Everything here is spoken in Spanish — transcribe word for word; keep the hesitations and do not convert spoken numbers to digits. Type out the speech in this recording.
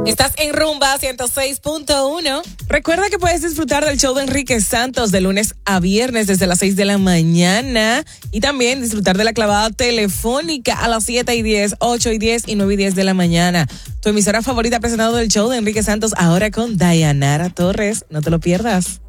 Estás en Rumba ciento seis punto uno. Recuerda que puedes disfrutar del show de Enrique Santos de lunes a viernes desde las seis de la mañana y también disfrutar de la clavada telefónica a las siete y diez, ocho y diez y nueve y diez de la mañana. Tu emisora favorita presentando el show de Enrique Santos ahora con Dayanara Torres. No te lo pierdas.